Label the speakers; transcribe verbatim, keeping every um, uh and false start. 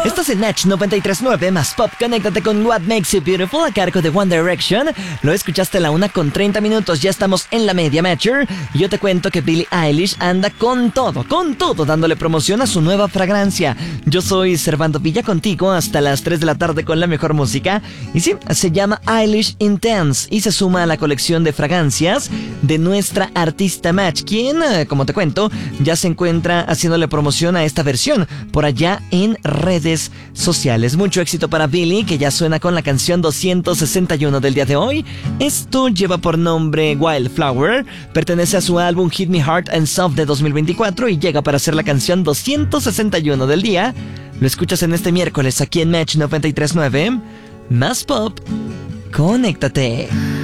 Speaker 1: Estás en Match noventa y tres punto nueve más Pop. Conéctate con What Makes You Beautiful a cargo de One Direction. Lo escuchaste a la una con treinta minutos. Ya estamos en la media Matcher. Y yo te cuento que Billie Eilish anda con todo, con todo, dándole promoción a su nueva fragancia. Yo soy Servando Villa contigo hasta las tres de la tarde con la mejor música. Y sí, se llama Eilish Intense y se suma a la colección de fragancias de nuestra artista Match, quien, como te cuento, ya se encuentra haciéndole promoción a esta versión por allá en redes sociales. Mucho éxito para Billie, que ya suena con la canción doscientos sesenta y uno del día de hoy. Esto lleva por nombre Wildflower, pertenece a su álbum Hit Me Hard and Soft de dos mil veinticuatro y llega para ser la canción doscientos sesenta y uno del día. Lo escuchas en este miércoles aquí en Match noventa y tres punto nueve. Más Pop, conéctate.